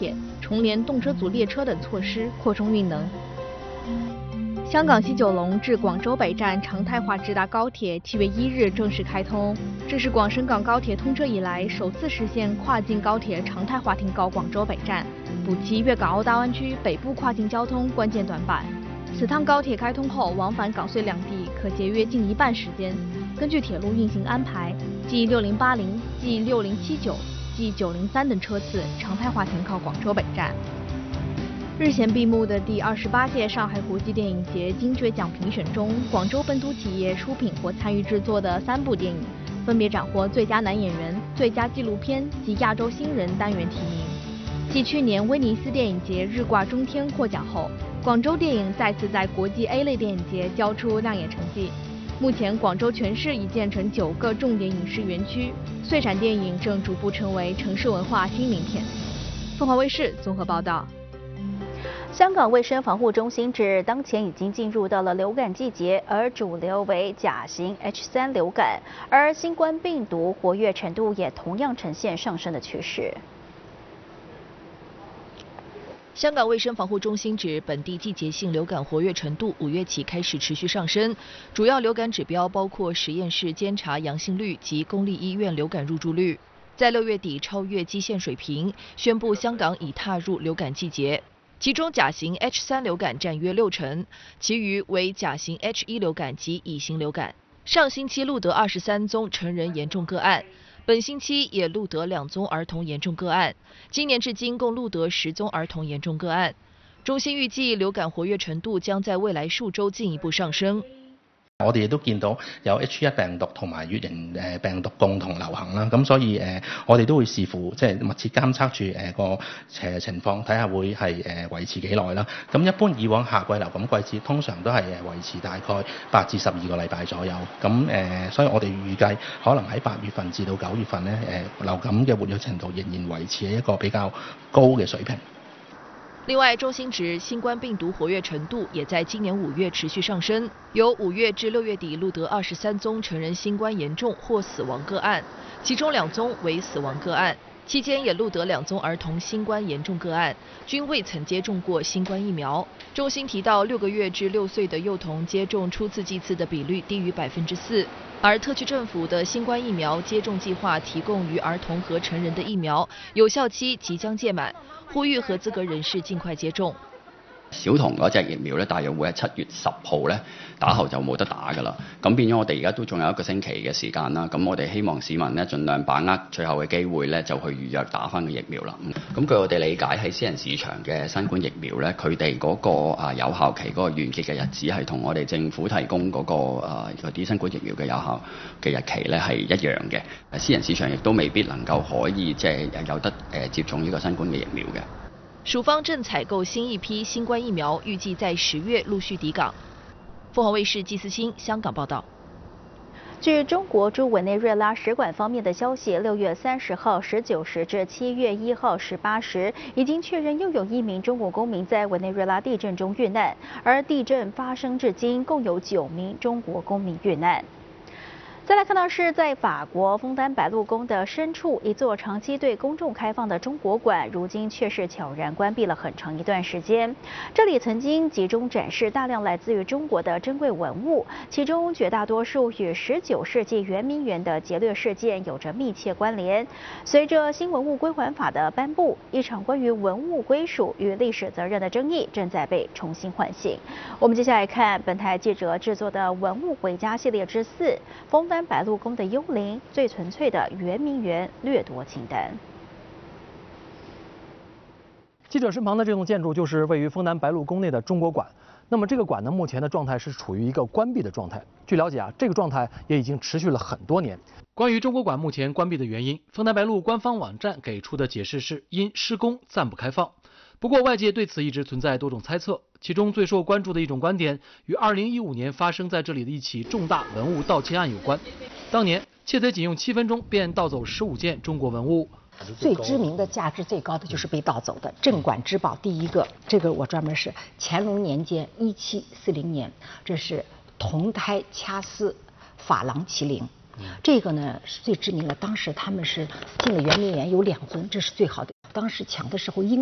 铁、重联动车组列车等措施，扩充运能。香港西九龙至广州北站常态化直达高铁7月1日正式开通，这是广深港高铁通车以来首次实现跨境高铁常态化停靠广州北站，补齐粤港澳大湾区北部跨境交通关键短板。此趟高铁开通后，往返港穗两地可节约近一半时间。根据铁路运行安排，G6080、G6079、G903等车次常态化停靠广州北站。日前闭幕的第28届上海国际电影节金爵奖评选中，广州本土企业出品或参与制作的3部电影，分别斩获最佳男演员、最佳纪录片及亚洲新人单元提名。继去年威尼斯电影节日挂中天获奖后，广州电影再次在国际 A 类电影节交出亮眼成绩。目前，广州全市已建成9个重点影视园区，穗闪电影正逐步成为城市文化新名片。凤凰卫视综合报道。 香港卫生防护中心指，当前已经进入到了流感季节，而主流为甲型 H3流感，而新冠病毒活跃程度也同样呈现上升的趋势。 香港卫生防护中心指，本地季节性流感活跃程度5月起开始持续上升，主要流感指标包括实验室监察阳性率及公立医院流感入住率，在6月底超越基线水平，宣布香港已踏入流感季节。其中甲型 H3流感占约60%，其余为甲型 H1流感及乙型流感。上星期录得23宗成人严重个案，本星期也录得2宗儿童严重个案。今年至今共录得10宗儿童严重个案。中心預計流感活躍程度將在未來數週進一步上升。 我哋亦都見到有 H1 病毒同埋乙型病毒共同流行啦，咁所以我哋都會視乎即係密切監測住個情況，睇下會係維持幾耐啦。咁一般以往夏季流感季節通常都係維持大概8至12個禮拜左右，咁所以我哋預計可能喺8月份至到9月份咧流感嘅活躍程度仍然維持喺一個比較高嘅水平。 另外，中心指新冠病毒活跃程度也在今年5月持续上升，由5月至6月底录得23宗成人新冠严重或死亡个案，其中2宗为死亡个案。期间也录得2宗儿童新冠严重个案，均未曾接种过新冠疫苗。中心提到，6个月至6岁的幼童接种初次剂次的比率低于4%，而特区政府的新冠疫苗接种计划提供予儿童和成人的疫苗有效期即將屆滿，呼籲合資格人士盡快接種。 小童嗰隻疫苗咧，大約會喺7月10號咧打後就冇得打㗎啦。咁變咗我哋而家都仲有1個星期嘅時間啦。咁我哋希望市民咧盡量把握最後嘅機會咧，就去預約打返個疫苗啦。咁據我哋理解喺私人市場嘅新冠疫苗咧，佢哋嗰個有效期嗰個完結嘅日子係同我哋政府提供嗰個嗰啲新冠疫苗嘅有效嘅日期咧係一樣嘅。私人市場亦都未必能夠可以即係有得接種呢個新冠嘅疫苗嘅。 署方正採購新一批新冠疫苗，預計在10月陸續抵港。鳳凰衛視季思欣香港報道。 據中國駐委內瑞拉使館方面的消息，6月30號19時至7月1號18時，已經確認又有1名中國公民在委內瑞拉地震中遇難，而地震發生至今共有9名中國公民遇難。再来看到是在法国枫丹白露宫的深处，一座长期对公众开放的中国馆，如今却是悄然关闭了很长一段时间。这里曾经集中展示大量来自于中国的珍贵文物，其中绝大多数与19世纪圆明园的劫掠事件有着密切关联。随着新文物归还法的颁布，一场关于文物归属与历史责任的争议正在被重新唤醒。我们接下来看本台记者制作的文物回家系列之4，枫丹白露宫的幽灵，最纯粹的圆明园掠夺清单。 记者身旁的这栋建筑就是位于枫丹白露宫内的中国馆。那么这个馆呢，目前的状态是处于一个关闭的状态。据了解啊，这个状态也已经持续了很多年。关于中国馆目前关闭的原因，枫丹白露官方网站给出的解释是因施工暂不开放。不过外界对此一直存在多种猜测，其中最受关注的一种观点与2015年发生在这里的一起重大文物盗窃案有关。当年窃贼仅用7分钟便盗走15件中国文物。 最知名的、价值最高的就是被盗走的镇馆之宝。第一个，这个我专门是乾隆年间1740年，这是铜胎掐丝珐琅麒麟。这个呢是最知名的，当时他们是进了圆明园有2尊，这是最好的。当时抢的时候英